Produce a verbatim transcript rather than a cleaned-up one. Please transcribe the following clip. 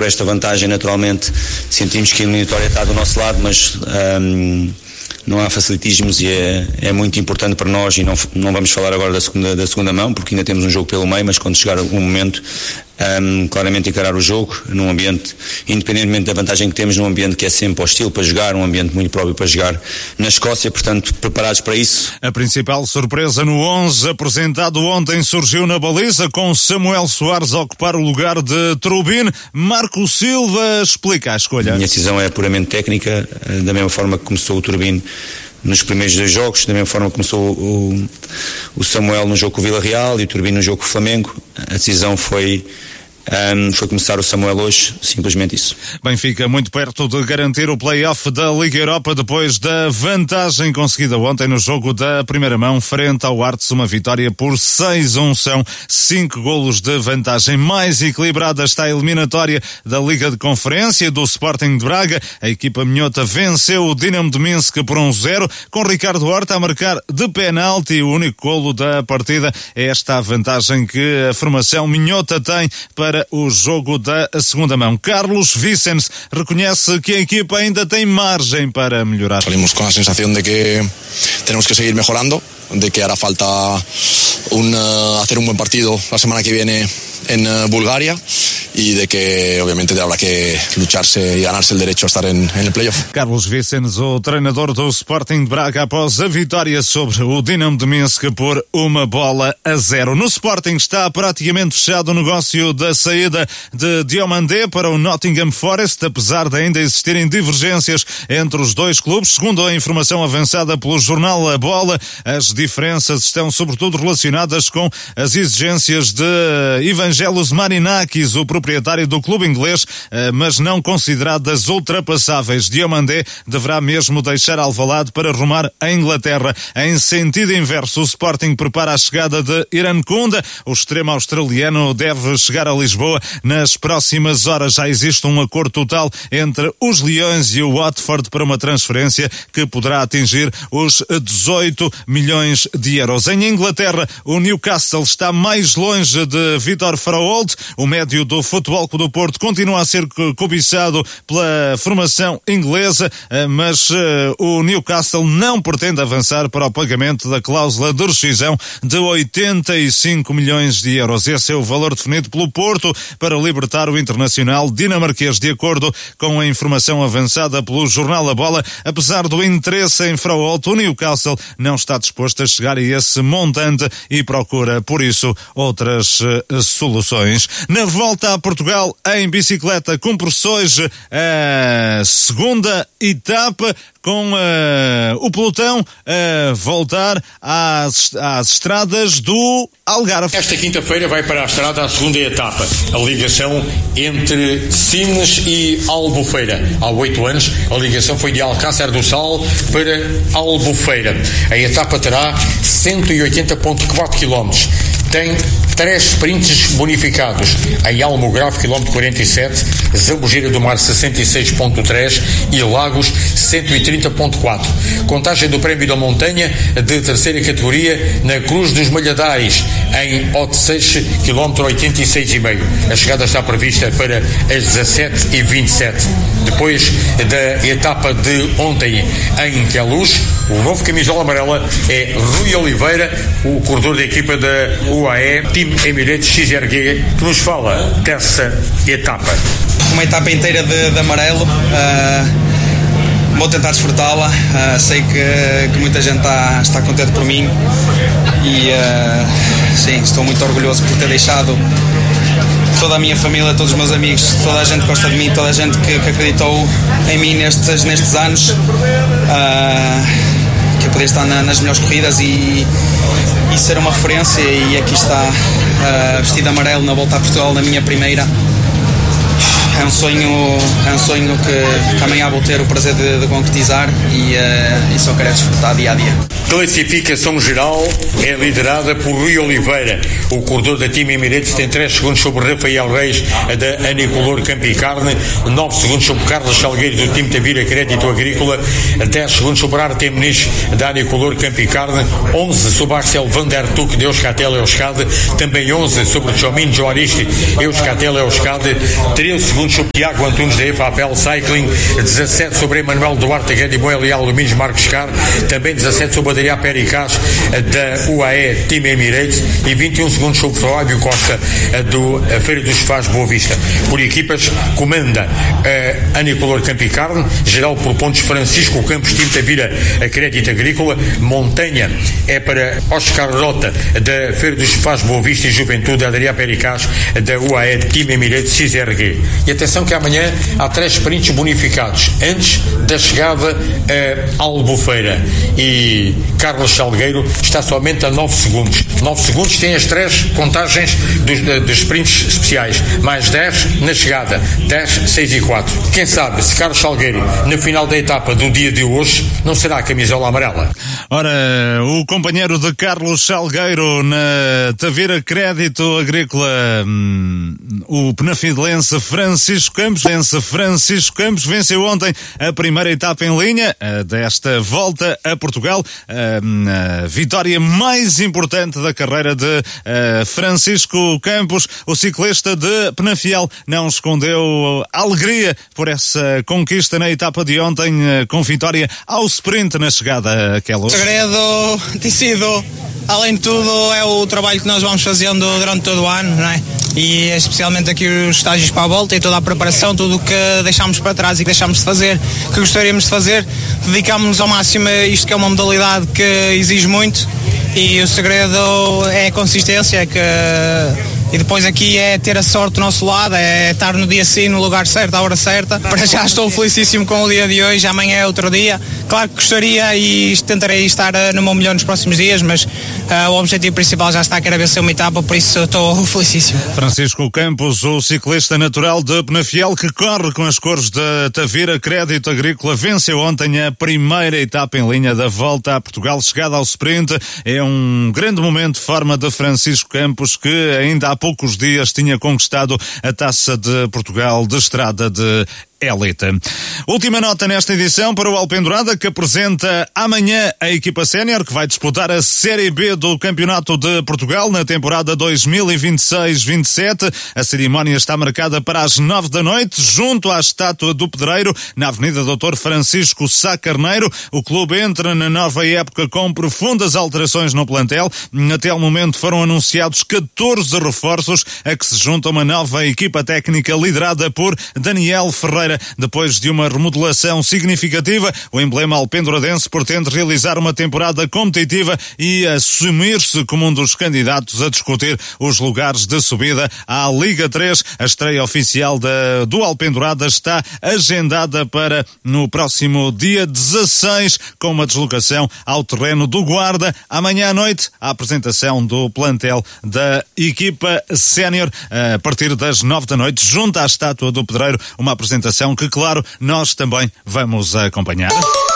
por esta vantagem, naturalmente sentimos que a eliminatória está do nosso lado, mas um, não há facilitismos e é, é muito importante para nós, e não, não vamos falar agora da segunda, da segunda mão, porque ainda temos um jogo pelo meio, mas quando chegar um momento, um, claramente encarar o jogo num ambiente, independentemente da vantagem que temos, num ambiente que é sempre hostil para jogar, um ambiente muito próprio para jogar na Escócia, portanto preparados para isso. A principal surpresa no onze apresentado ontem surgiu na baliza, com Samuel Soares a ocupar o lugar de Trubin. Marco Silva explica a escolha. A minha decisão é puramente técnica, da mesma forma que começou o Trubin nos primeiros dois jogos, da mesma forma que começou o, o Samuel no jogo com o Vila Real e o Turbino no jogo com o Flamengo. A decisão foi Um, foi começar o Samuel hoje, simplesmente isso. Benfica muito perto de garantir o play-off da Liga Europa depois da vantagem conseguida ontem no jogo da primeira mão frente ao Artes, uma vitória por seis a um. São cinco golos de vantagem. Mais equilibrada está a eliminatória da Liga de Conferência do Sporting de Braga. A equipa minhota venceu o Dinamo de Minsk por um zero, com Ricardo Horta a marcar de penalti. O único golo da partida é esta a vantagem que a formação minhota tem para o jogo da segunda mão. Carlos Vicens reconhece que a equipa ainda tem margem para melhorar. Salimos con a sensación de que tenemos que seguir mejorando, de que hará falta un, uh, hacer un buen partido la semana que viene en uh, Bulgaria, y de que obviamente habrá que lucharse y ganarse el derecho a estar en, en el playoff. Carlos Vicens, o treinador do Sporting de Braga, após a vitória sobre o Dinamo de Minsk por uma bola a zero. No Sporting está praticamente fechado o negócio da saída de Diomandé para o Nottingham Forest, apesar de ainda existirem divergências entre os dois clubes. Segundo a informação avançada pelo jornal A Bola, as diferenças estão sobretudo relacionadas com as exigências de Evangelos Marinakis, o proprietário do clube inglês, mas não consideradas ultrapassáveis. Diomandé deverá mesmo deixar Alvalade para rumar à Inglaterra. Em sentido inverso, o Sporting prepara a chegada de Irankunda. O extremo australiano deve chegar a Lisboa nas próximas horas. Já existe um acordo total entre os Leões e o Watford para uma transferência que poderá atingir os dezoito milhões de euros. Em Inglaterra, o Newcastle está mais longe de Vitor Faraolt. O médio do Futebol Clube do Porto continua a ser cobiçado pela formação inglesa, mas o Newcastle não pretende avançar para o pagamento da cláusula de rescisão de oitenta e cinco milhões de euros. Esse é o valor definido pelo Porto para libertar o internacional dinamarquês. De acordo com a informação avançada pelo jornal A Bola, apesar do interesse em Faraolt, o Newcastle não está disposto a chegar a esse montante e procura, por isso, outras uh, soluções. Na volta a Portugal, em bicicleta, cumpre-se hoje a segunda etapa, com uh, o pelotão a uh, voltar às, às estradas do Algarve. Esta quinta-feira vai para a estrada a segunda etapa, a ligação entre Sines e Albufeira. Há oito anos, a ligação foi de Alcácer do Sal para Albufeira. A etapa terá cento e oitenta vírgula quatro quilómetros. Tem três sprints bonificados: em Almograve, quilómetro quarenta e sete, Zambujeira do Mar, sessenta e seis vírgula três e Lagos, cento e trinta vírgula quatro. Contagem do Prémio da Montanha de terceira categoria na Cruz dos Malhadais, em Odeceixe, quilómetro oitenta e seis vírgula cinco. A chegada está prevista para as dezassete e vinte e sete. Depois da etapa de ontem em Queluz, o novo camisola amarela é Rui Oliveira, o corredor da equipa da U A E Team Emirates X R G, que nos fala dessa etapa. Uma etapa inteira de, de amarelo, uh, vou tentar desfrutá-la, uh, sei que, que muita gente está, está contente por mim e uh, sim, estou muito orgulhoso por ter deixado toda a minha família, todos os meus amigos, toda a gente que gosta de mim, toda a gente que, que acreditou em mim nestes, nestes anos, uh, que eu poder estar na, nas melhores corridas e, e ser uma referência. E aqui está, uh, vestido amarelo na volta a Portugal, na minha primeira. É um sonho, é um sonho que, que amanhã vou ter o prazer de, de concretizar e, uh, e só quero desfrutar dia a dia. Classificação geral é liderada por Rui Oliveira. O corredor da Team Emirates tem três segundos sobre Rafael Reis, da Anicolor Campo e Carne, nove segundos sobre Carlos Salgueiro, do Time Tavira Crédito Agrícola, dez segundos sobre Arte Muniz, da Anicolor Campo e Carne, onze sobre Axel Van der Tuck, de Euskatel Euskade, também onze sobre Chomin Joaristi, Euskatel Euskade, treze segundos pontos sobre Tiago Antunes da EFAPEL Cycling, dezassete sobre Emanuel Duarte Guedes Boel e Alumínios Marcos Car, também dezassete sobre Adrià Pericaz da U A E Team Emirates e vinte e um segundos sobre Fábio Costa do Feira dos Sofás Boa Vista. Por equipas, comanda a Anicolor Campicarne, geral por pontos Francisco Campos Tinta Vira a Crédito Agrícola, Montanha é para Oscar Rota da Feira dos Sofás Boa Vista e Juventude, Adrià Pericaz da U A E Team Emirates X R G. E atenção que amanhã há três sprints bonificados antes da chegada a Albufeira e Carlos Salgueiro está somente a nove segundos. nove segundos tem as três contagens dos, dos sprints especiais, mais dez na chegada, dez, seis e quatro. Quem sabe se Carlos Salgueiro no final da etapa do dia de hoje não será a camisola amarela. Ora, o companheiro de Carlos Salgueiro na Tavira Crédito Agrícola, hum, o penafidelense Francisco Campos, vence Francisco Campos, venceu ontem a primeira etapa em linha desta volta a Portugal, a, a vitória mais importante da carreira de uh, Francisco Campos. O ciclista de Penafiel não escondeu a alegria por essa conquista na etapa de ontem, uh, com vitória ao sprint na chegada àquela. O segredo tem sido, além de tudo, é o trabalho que nós vamos fazendo durante todo o ano, não é? E especialmente aqui os estágios para a volta e toda a preparação, tudo o que deixámos para trás e que deixámos de fazer, que gostaríamos de fazer, dedicámos-nos ao máximo a isto, que é uma modalidade que exige muito, e o segredo é a consistência, é que, e depois aqui é ter a sorte do nosso lado, é estar no dia sim, no lugar certo, à hora certa. Para já estou felicíssimo com o dia de hoje, amanhã é outro dia. Claro que gostaria e tentarei estar no meu melhor nos próximos dias, mas uh, o objetivo principal já está, que era vencer uma etapa, por isso estou felicíssimo. Francisco Campos, o ciclista natural de Penafiel, que corre com as cores da Tavira Crédito Agrícola, venceu ontem a primeira etapa em linha da Volta a Portugal, chegada ao sprint. É um grande momento de forma de Francisco Campos, que ainda há poucos dias tinha conquistado a Taça de Portugal de estrada de Elite. Última nota nesta edição para o Alpendurada, que apresenta amanhã a equipa sénior, que vai disputar a Série B do Campeonato de Portugal na temporada dois mil e vinte e seis vinte e sete. A cerimónia está marcada para as nove da noite, junto à estátua do Pedreiro, na Avenida doutor Francisco Sá Carneiro. O clube entra na nova época com profundas alterações no plantel. Até ao momento foram anunciados catorze reforços, a que se junta uma nova equipa técnica liderada por Daniel Ferreira. Depois de uma remodelação significativa, o emblema alpenduradense pretende realizar uma temporada competitiva e assumir-se como um dos candidatos a discutir os lugares de subida à Liga três. A estreia oficial da, do Alpendurada está agendada para no próximo dia dezasseis, com uma deslocação ao terreno do Guarda. Amanhã à noite, a apresentação do plantel da equipa sénior a partir das nove da noite, junto à estátua do Pedreiro, uma apresentação que, claro, nós também vamos acompanhar.